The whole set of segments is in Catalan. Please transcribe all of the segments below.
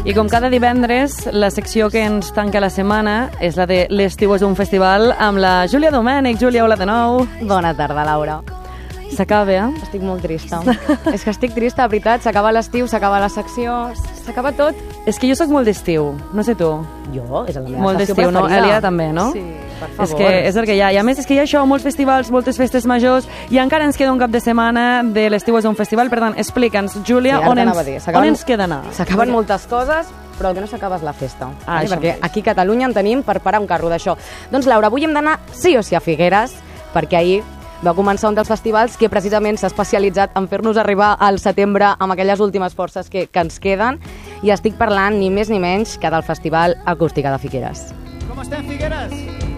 I com cada divendres, la secció que ens tanca la setmana és la de L'estiu és un festival amb la Júlia Domènech. Júlia, hola de nou. Bona tarda, Laura. S'acaba, Estic molt trista. És que estic trista, de veritat. S'acaba l'estiu, s'acaba la secció, s'acaba tot. És que jo sóc molt d'estiu, no sé tu. Jo? És la meva molt estació d'estiu, no? preferida. Elia també, no? Sí, per favor. És que és el que hi ha. I a més és que hi ha això, molts festivals, moltes festes majors, i encara ens queda un cap de setmana de l'estiu és un festival. Per tant, explica'ns, Júlia, Sí, on ens queda anar? S'acaben moltes coses, però el que no s'acaba és la festa. Perquè aquí a Catalunya en tenim per parar un carro d'això. Doncs, Laura, avui hem d'anar sí o sí a Figueres, perquè ahir va començar un dels festivals que precisament s'ha especialitzat en fer-nos arribar al setembre amb aquelles últimes forces que ens queden, i estic parlant ni més ni menys que del Festival Acústica de Figueres. Com estem, Figueres?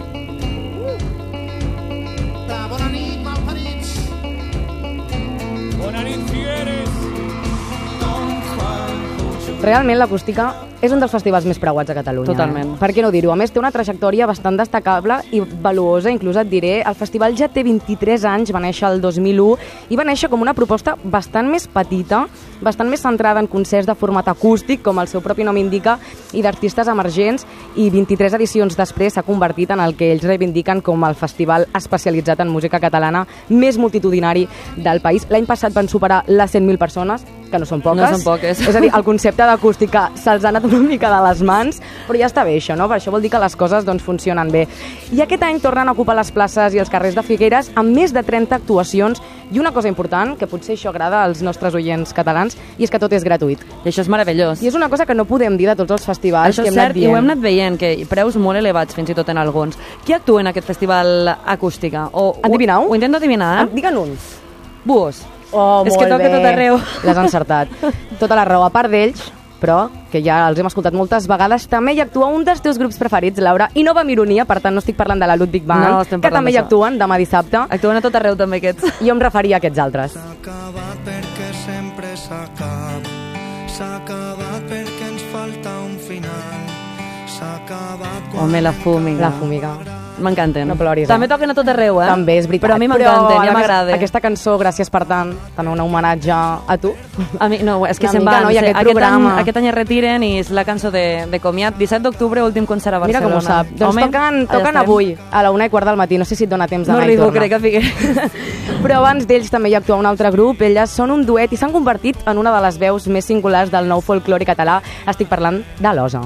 Bona nit, malparits. Bona nit, Figueres. Realment l'Acústica és un dels festivals més preuats a Catalunya. Totalment. Per què no dir-ho? A més, té una trajectòria bastant destacable i valuosa, inclús et diré. El festival ja té 23 anys, va néixer el 2001, i va néixer com una proposta bastant més petita, bastant més centrada en concerts de format acústic, com el seu propi nom indica, i d'artistes emergents, i 23 edicions després s'ha convertit en el que ells reivindiquen com el festival especialitzat en música catalana més multitudinari del país. L'any passat van superar les 100.000 persones, que no són poques. No són poques. És a dir, el concepte d'acústica se'ls ha anat una mica de les mans, però ja està bé això, no? Per això vol dir que les coses doncs, funcionen bé. I aquest any tornen a ocupar les places i els carrers de Figueres amb més de 30 actuacions, i una cosa important, que potser això agrada als nostres oients catalans, i és que tot és gratuït. I això és meravellós. I és una cosa que no podem dir de tots els festivals això que és hem anat cert, dient. i ho hem anat veient, que preus molt elevats fins i tot en alguns. Qui actua en aquest festival Acústica? Adivineu? Ho intento adivinar, Digue'n uns. Búhos. Oh, és que toca tot arreu. L'has encertat. Tota la raó. A part d'ells, però, que ja els hem escoltat moltes vegades, també hi actua un dels teus grups preferits, Laura, i no va amb ironia, per tant no estic parlant de la Ludwig Band, no, que també hi actuen demà dissabte. Actuen a tot arreu també aquests. Jo em referia a aquests altres. S'ha acabat perquè sempre s'acaba. S'ha acabat perquè ens falta un final. S'ha acabat quan... Home, la Fúmiga. La Fúmiga. M'encanten. No ploris, també toquen a tot arreu, També, és veritat. Però a mi m'encanten, ja m'agrada. Aquesta cançó, gràcies per tant, també un homenatge a tu. A mi, no, és que una se'n mica, van. no? I aquest programa. Aquest any es retiren i és la cançó de comiat. 17 d'octubre, últim concert a Barcelona. Mira com ho sap. Doncs home, toquen avui, a la 1:15 del matí. No sé si et dona temps d'anar i tornar. No tornar. arribo, crec que Figueres. Però abans d'ells també hi actua un altre grup. Elles són un duet i s'han convertit en una de les veus més singulars del nou folklore català. Estic parlant de l'Osa.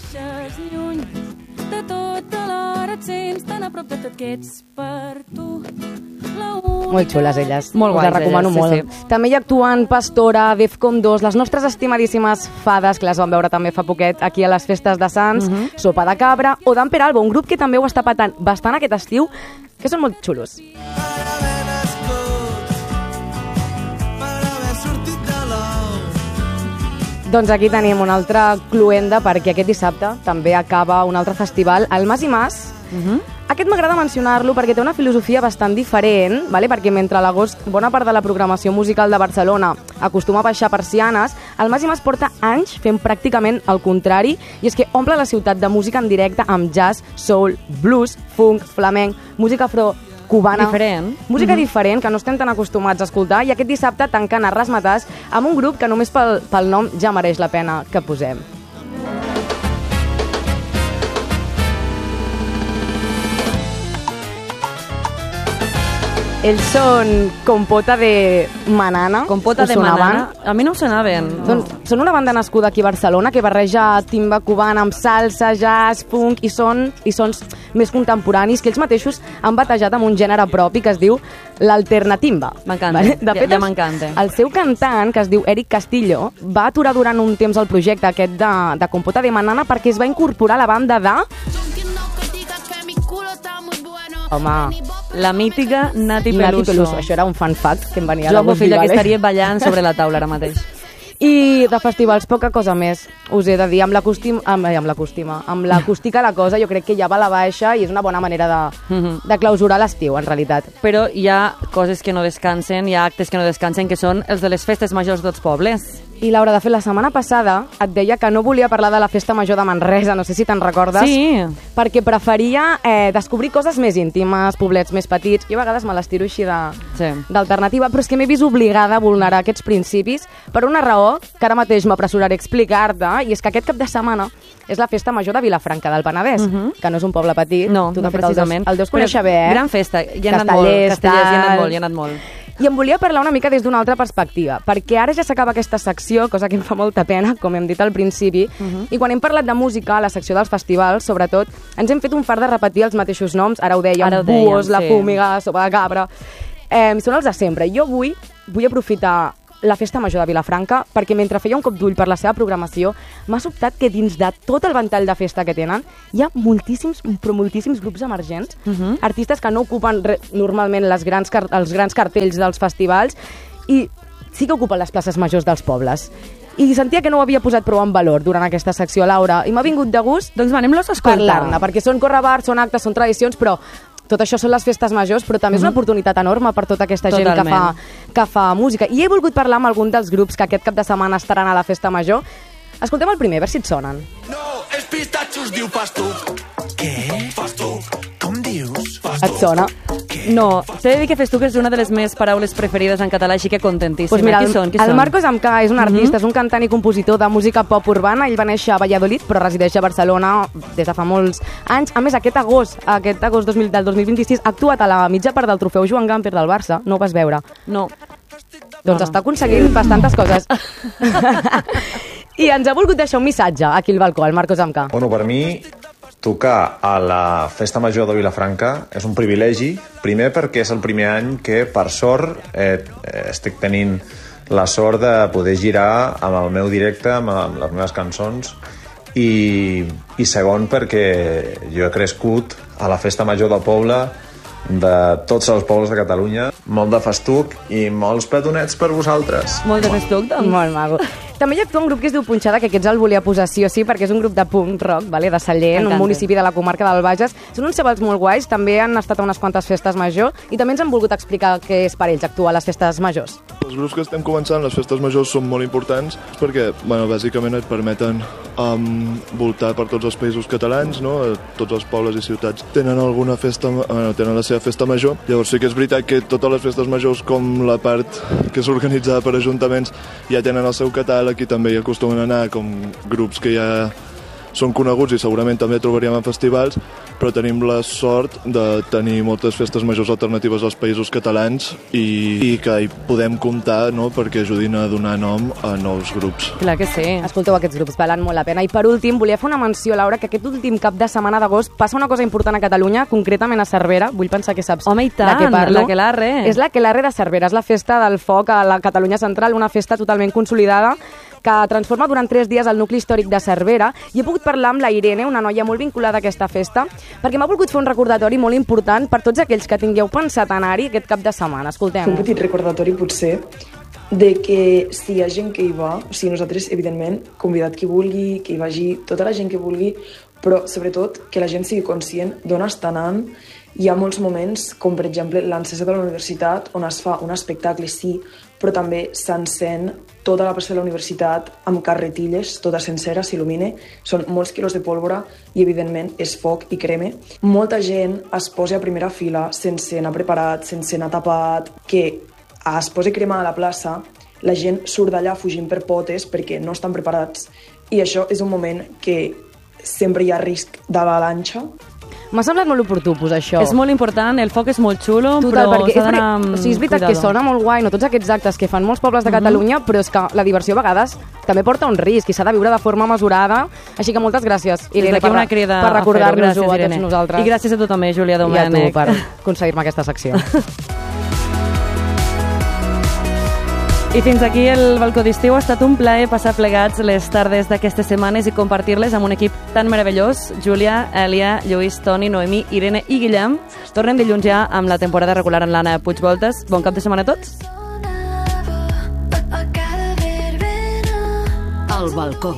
Molt xules elles. Molt guais, us les recomano elles, molt. sí. També hi actuen Pastora, Defcon 2, les nostres estimadíssimes Fades, que les vam veure també fa poquet aquí a les festes de Sants, Sopa de Cabra, o Dan Peralbo, un grup que també ho està patant bastant aquest estiu, que són molt xulos. Doncs aquí tenim un altre cluenda, perquè aquest dissabte també acaba un altre festival, el Mas i Mas. Aquest m'agrada mencionar-lo perquè té una filosofia bastant diferent, vale? Perquè mentre a l'agost bona part de la programació musical de Barcelona acostuma a baixar persianes, el Mas i Mas porta anys fent pràcticament el contrari, i és que omple la ciutat de música en directe amb jazz, soul, blues, funk, flamenc, música afro-cubana. Diferent. Música diferent, que no estem tan acostumats a escoltar, i aquest dissabte tanquen a Razzmatazz amb un grup que només pel nom ja mereix la pena que posem. Ells són Compota de Manana. Compota de Manana. A mi no em sonaven. Doncs són una banda nascuda aquí a Barcelona que barreja timba cubana amb salsa, jazz, funk i sons més contemporanis, que ells mateixos han batejat amb un gènere propi que es diu l'alternatimba. M'encanta, Vale? De fet, ja m'encanta. El seu cantant, que es diu Eric Castillo, va aturar durant un temps el projecte aquest de Compota de Manana perquè es va incorporar a la banda de... Home, la mítica Nati Peluso. Això era un fan fact que em venia Jo a amb la filla vale? que estaria ballant sobre la taula ara mateix. I de festivals, poca cosa més, us he de dir. Amb l'acústica la cosa jo crec que ja va a la baixa i és una bona manera de clausurar l'estiu, en realitat. Però hi ha coses que no descansen, hi ha actes que no descansen, que són els de les festes majors dels pobles. I Laura, de fet, la setmana passada et deia que no volia parlar de la festa major de Manresa, no sé si te'n recordes. Sí. Perquè preferia descobrir coses més íntimes, poblets més petits. Jo a vegades me les tiro així d'alternativa, però és que m'he vist obligada a vulnerar aquests principis per una raó que ara mateix m'apressuraré a explicar-te, i és que aquest cap de setmana és la festa major de Vilafranca del Penedès, que no és un poble petit. No, tu, no, de fet, precisament. El deus conèixer bé, eh? Gran festa, hi he anat molt. Castellers, hi he anat molt. I em volia parlar una mica des d'una altra perspectiva, perquè ara ja s'acaba aquesta secció, cosa que em fa molta pena, com hem dit al principi, i quan hem parlat de música, a la secció dels festivals, sobretot, ens hem fet un fart de repetir els mateixos noms, ara ho dèiem, Buos, La Fúmiga, Sopa de Cabra, són els de sempre. Jo avui vull aprofitar la Festa Major de Vilafranca, perquè mentre feia un cop d'ull per la seva programació, m'ha sobtat que dins de tot el ventall de festa que tenen hi ha moltíssims, però moltíssims grups emergents, artistes que no ocupen normalment els grans cartells dels festivals i sí que ocupen les places majors dels pobles. I sentia que no ho havia posat prou en valor durant aquesta secció, Laura, i m'ha vingut de gust anem-los a escoltar. Parlar-ne, perquè són correbars, són actes, són tradicions, però tot això són les festes majors, però també és una oportunitat enorme per tota aquesta gent que fa música. I he volgut parlar amb algun dels grups que aquest cap de setmana estaran a la festa major. Escoltem el primer, a veure si et sonen. No, és pistatxos, diu Festuc. Què? Festuc? Com dius? Festuc. Et sona? No, t'he de dir que Festuc és una de les meves paraules preferides en català, així que contentíssima. Pues mira, qui són? el Marcos Amcà és un artista, és un cantant i compositor de música pop urbana. Ell va néixer a Valladolid, però resideix a Barcelona des de fa molts anys. A més, aquest agost del 2026, ha actuat a la mitja part del trofeu Joan Gamper del Barça. No ho vas veure? No. Doncs està aconseguint bastantes coses. I ens ha volgut deixar un missatge aquí al balcó, el Marcos Amcà. Bueno, per mi, tocar a la Festa Major de Vilafranca és un privilegi, primer perquè és el primer any que, per sort, estic tenint la sort de poder girar amb el meu directe, amb les meves cançons, i segon perquè jo he crescut a la Festa Major del poble, de tots els pobles de Catalunya, molt de festuc i molts petonets per vosaltres. Molt de festuc, doncs. Molt maco. També hi actua un grup que es diu Punxada, que aquests el volia posar sí o sí, perquè és un grup de punk rock, de Sallent, un municipi de la comarca del Bages. Són uns xavals molt guais, també han estat a unes quantes festes major, i també ens han volgut explicar què és per ells actuar a les festes majors. Els grups que estem començant, les festes majors, són molt importants perquè, bàsicament et permeten voltar per tots els països catalans, no? Tots els pobles i ciutats tenen alguna festa, tenen la seva festa major. Llavors sí que és veritat que totes les festes majors, com la part que és organitzada per ajuntaments, ja tenen el seu catàleg. Aquí també hi acostumen a anar com grups que ja són coneguts i segurament també trobaríem en festivals, però tenim la sort de tenir moltes festes majors alternatives als països catalans i que hi podem comptar, no?, perquè ajudin a donar nom a nous grups. Clar que sí. Escolteu, aquests grups valen molt la pena. I per últim, volia fer una menció, Laura, que aquest últim cap de setmana d'agost passa una cosa important a Catalunya, concretament a Cervera. Vull pensar que saps Home, i tant, de què parlo. l'Aquelarre. És l'Aquelarre de Cervera, és la festa del foc a la Catalunya central, una festa totalment consolidada que transforma durant 3 dies el nucli històric de Cervera, i he pogut parlar amb la Irene, una noia molt vinculada a aquesta festa, perquè m'ha volgut fer un recordatori molt important per tots aquells que tingueu pensat anar-hi aquest cap de setmana. Escoltem. Un petit recordatori, potser, de que si hi ha gent que hi va, o sigui, nosaltres, evidentment, convidat qui vulgui, que hi vagi tota la gent que vulgui, però, sobretot, que la gent sigui conscient d'on està anant. Hi ha molts moments, com per exemple l'encesa de la universitat, on es fa un espectacle, sí, però també s'encén tota la plaça de la universitat amb carretilles, tota sencera, s'il·lumina. Són molts quilos de pólvora i, evidentment, és foc i crema. Molta gent es posa a primera fila sense anar preparat, sense anar tapat, que es posa crema a la plaça, la gent surt d'allà fugint per potes perquè no estan preparats, i això és un moment que sempre hi ha risc d'avalanxa. M'ha semblat molt oportú posar això. És molt important, el foc és molt xulo, total, però s'ha d'anar amb cuidado. O sigui, és veritat que sona molt guai, no, tots aquests actes que fan molts pobles de Catalunya, però és que la diversió a vegades també porta un risc i s'ha de viure de forma mesurada. Així que moltes gràcies, Irene, per recordar-nos-ho a tots nosaltres. I gràcies a tu també, Júlia Domènech. I a tu per aconseguir-me aquesta secció. I fins aquí el balcó d'estiu. Ha estat un plaer passar plegats les tardes d'aquestes setmanes i compartir-les amb un equip tan meravellós. Júlia, Èlia, Lluís, Toni, Noemí, Irene i Guillem. Tornem dilluns ja amb la temporada regular en l'Anna Puigvoltes. Bon cap de setmana a tots. El balcó.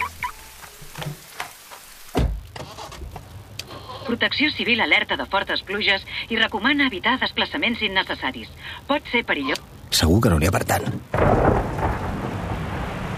Protecció Civil alerta de fortes pluges i recomana evitar desplaçaments innecessaris. Pot ser perillós. Segur que no n'hi ha per tant.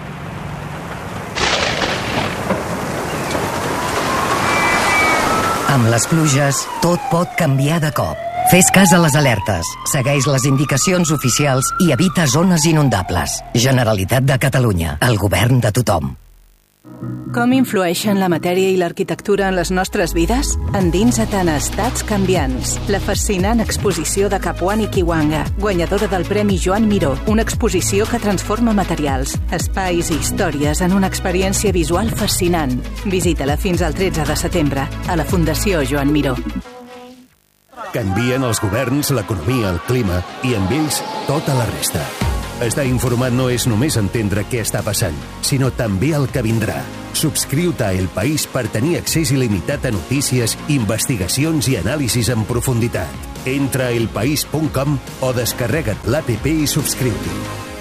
Amb les pluges, tot pot canviar de cop. Fes cas a les alertes, segueix les indicacions oficials i evita zones inundables. Generalitat de Catalunya, el govern de tothom. Com influeixen la matèria i l'arquitectura en les nostres vides? Endinsa't en Estats canviants, la fascinant exposició de Capuani Kiwanga, guanyadora del Premi Joan Miró, una exposició que transforma materials, espais i històries en una experiència visual fascinant. Visita-la fins al 13 de setembre a la Fundació Joan Miró. Canvien els governs, l'economia, el clima i amb ells tota la resta. Estar informat no és només entendre què està passant, sinó també el que vindrà. Subscriu-te a El País per tenir accés il·limitat a notícies, investigacions i anàlisis en profunditat. Entra a elpaís.com o descarrega't l'APP i subscriu-t'hi.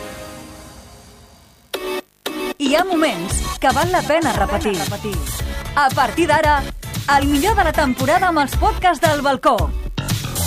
Hi ha moments que val la pena repetir. A partir d'ara, el millor de la temporada amb els podcasts del balcó.